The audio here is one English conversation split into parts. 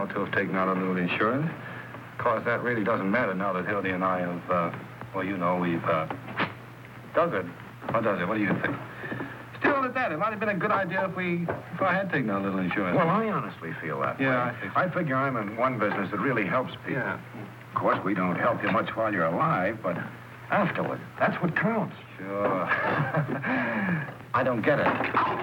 ought to have taken out a little insurance. Of course, that really doesn't matter now that Hildy and I have, well, you know, we've, does it? Or does it? What do you think? Still at that, it might have been a good idea if I had taken out a little insurance. Well, I honestly feel that way. I figure I'm in one business that really helps people. Yeah. Of course, we don't help you much while you're alive, but afterward, that's what counts. Sure. I don't get it.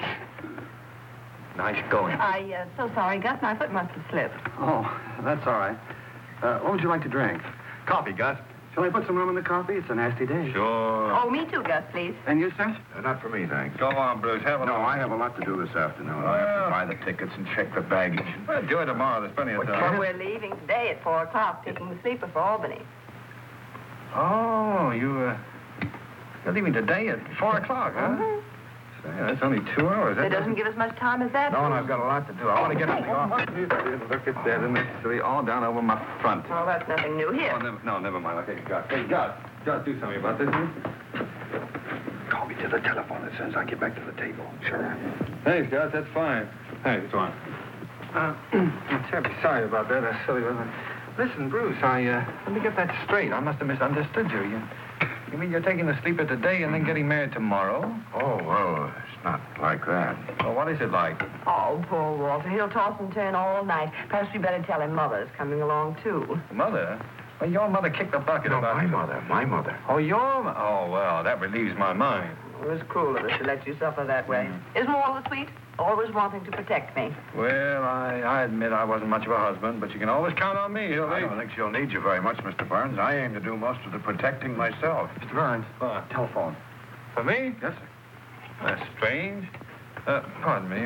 Nice going. So sorry, Gus. My foot must have slipped. Oh, that's all right. What would you like to drink? Coffee, Gus. Shall I put some rum in the coffee? It's a nasty day. Sure. Oh, me too, Gus, please. And you, sir? Not for me, thanks. Go on, Bruce. Have a No, I have a lot to do this afternoon. I have to buy the tickets and check the baggage. Well, do it tomorrow. There's plenty of time. Well, we're leaving today at 4 o'clock, taking the sleeper for Albany. Oh, you're leaving today at 4 o'clock, huh? Mm-hmm. Say, that's only 2 hours. It doesn't give us much time as that. No, and I've got a lot to do. I want to get to the office. Look at that, isn't it silly? All down over my front. Well, that's nothing new here. Oh, never mind. Okay, Gus. Hey, Gus, do something about this, will you? Call me to the telephone as soon as I get back to the table. Sure. Thanks, Gus. That's fine. Hey, go on. I'm terribly sorry about that. That's silly, wasn't it? Listen, Bruce, let me get that straight. I must have misunderstood you. You mean you're taking the sleeper today and then getting married tomorrow? Oh, well, it's not like that. Well, what is it like? Oh, poor Walter. He'll toss and turn all night. Perhaps we better tell him Mother's coming along, too. Mother? Well, your mother kicked the bucket No, about... my mother. Oh, Oh, well, that relieves my mind. It was cruel of us to let you suffer that way. Isn't Walter sweet? Always wanting to protect me. Well, I admit I wasn't much of a husband, but you can always count on me, Hildy. I don't think she'll need you very much, Mr. Burns. I aim to do most of the protecting myself. Mr. Burns. What? Telephone. For me? Yes, sir. That's strange. Pardon me.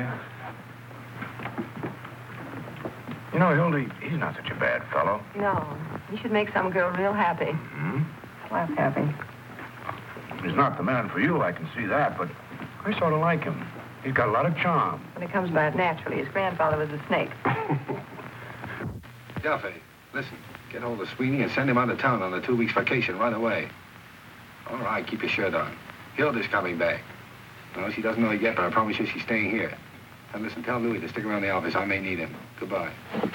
You know, Hildy, he's not such a bad fellow. No. You should make some girl real happy. Hmm? Laugh happy. He's not the man for you, I can see that, but I sort of like him. He's got a lot of charm. But it comes by it naturally. His grandfather was a snake. Duffy, listen. Get hold of Sweeney and send him out of town on a 2 weeks vacation right away. All right, keep your shirt on. Hilda's coming back. No, she doesn't know it yet, but I promise you she's staying here. And listen, tell Louis to stick around the office. I may need him. Goodbye.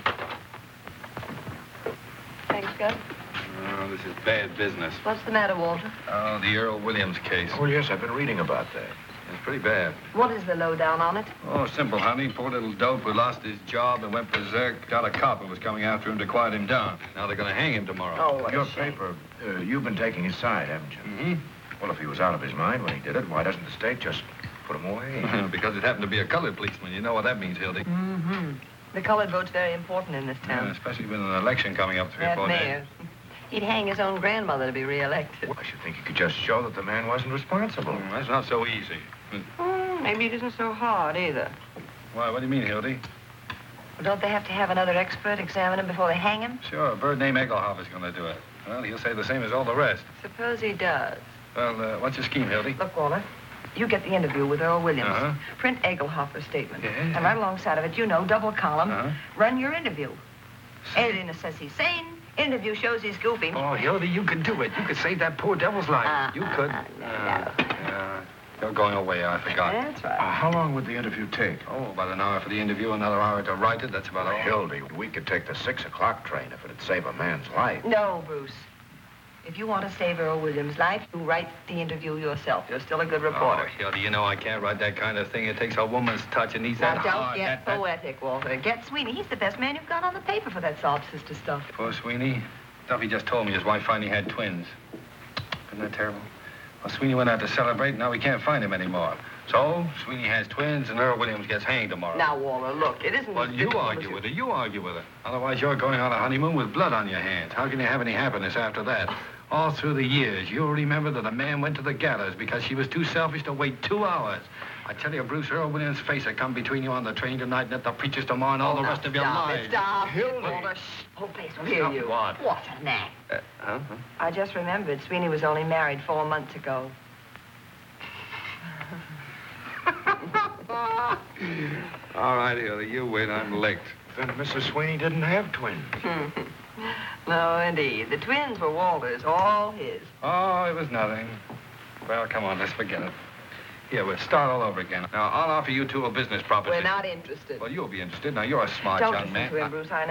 Thanks, Gus. Oh, this is bad business. What's the matter, Walter? Oh, the Earl Williams case. Oh, yes, I've been reading about that. It's pretty bad. What is the lowdown on it? Oh, simple, honey. Poor little dope who lost his job and went berserk. Got a cop who was coming after him to quiet him down. Now they're going to hang him tomorrow. Oh, what Your a shame. paper, you've been taking his side, haven't you? Mm-hmm. Well, if he was out of his mind when he did it, why doesn't the state just put him away? Because it happened to be a colored policeman. You know what that means, Hildy. Mm-hmm. The colored vote's very important in this town. Especially with an election coming up 3 or That 4 days. mayor. He'd hang his own grandmother to be reelected. Well, I should think you could just show that the man wasn't responsible. That's not so easy. Maybe it isn't so hard, either. Why, what do you mean, Hildy? Well, don't they have to have another expert examine him before they hang him? Sure, a bird named Egelhoff is going to do it. Well, he'll say the same as all the rest. Suppose he does. Well, what's your scheme, Hildy? Look, Walter, you get the interview with Earl Williams. Uh-huh. Print Egelhoffer's statement. Yeah. And right alongside of it, double column, Uh-huh. run your interview. Editor says he's sane. Interview shows he's goofy. Oh, Hildy, you can do it. You could save that poor devil's life. You could. No. You're going away, I forgot. That's right. How long would the interview take? Oh, about an hour for the interview, another hour to write it. That's about all. Hildy, we could take the 6 o'clock train if it'd save a man's life. No, Bruce. If you want to save Earl Williams' life, you write the interview yourself. You're still a good reporter. Oh, Hildy, you know I can't write that kind of thing. It takes a woman's touch and needs Now, that don't hard. get poetic, Walter. Get Sweeney. He's the best man you've got on the paper for that sob sister stuff. Poor Sweeney. Duffy just told me his wife finally had twins. Isn't that terrible? Well, Sweeney went out to celebrate, and now we can't find him anymore. So, Sweeney has twins, and Earl Williams gets hanged tomorrow. Now, Walter, look, it isn't... Well, you argue with her. You argue with her. Otherwise, you're going on a honeymoon with blood on your hands. How can you have any happiness after that? All through the years, you'll remember that a man went to the gallows because she was too selfish to wait 2 hours. I tell you, Bruce, Earl Williams' face will come between you on the train tonight and at the preacher's tomorrow and all the rest of your lives. Stop it, Hildy. Walter. Shh. Whole place will hear Stop you. what? What a knack. I just remembered Sweeney was only married 4 months ago. All right, Hildy, you wait. I'm licked. Then Mrs. Sweeney didn't have twins. No, indeed. The twins were Walter's, all his. Oh, it was nothing. Well, come on, let's forget it. Here, we'll start all over again. Now, I'll offer you two a business proposition. We're not interested. Well, you'll be interested. Now, you're a smart Don't young listen man. to him, Bruce. I know.